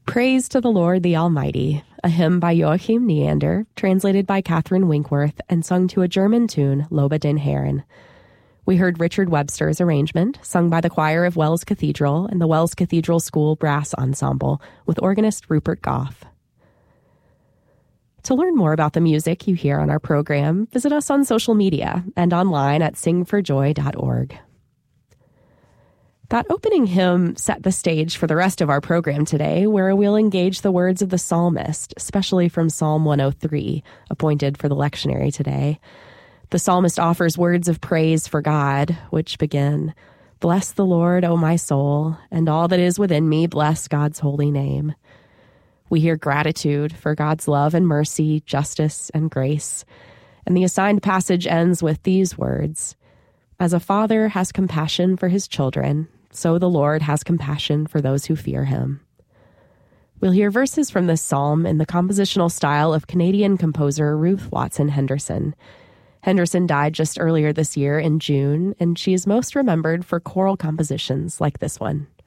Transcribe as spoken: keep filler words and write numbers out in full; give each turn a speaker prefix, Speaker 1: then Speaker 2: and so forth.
Speaker 1: Praise to the Lord the Almighty, a hymn by Joachim Neander, translated by Catherine Winkworth, and sung to a German tune, Lobe den Herren. We heard Richard Webster's arrangement, sung by the choir of Wells Cathedral and the Wells Cathedral School Brass Ensemble, with organist Rupert Goff. To learn more about the music you hear on our program, visit us on social media and online at sing for joy dot org. That opening hymn set the stage for the rest of our program today, where we'll engage the words of the psalmist, especially from Psalm one oh three, appointed for the lectionary today. The psalmist offers words of praise for God, which begin, "Bless the Lord, O my soul, and all that is within me, bless God's holy name." We hear gratitude for God's love and mercy, justice and grace. And the assigned passage ends with these words, "As a father has compassion for his children, so the Lord has compassion for those who fear him." We'll hear verses from this psalm in the compositional style of Canadian composer Ruth Watson Henderson. Henderson died just earlier this year in June, and she is most remembered for choral compositions like this one.